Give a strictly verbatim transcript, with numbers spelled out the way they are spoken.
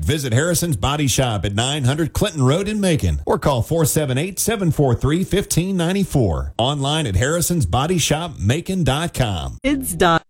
Visit Harrison's Body Shop at nine hundred Clinton Road in Macon or call four seven eight, seven four three, one five nine four. Online at harrisons body shop macon dot com. Kids dot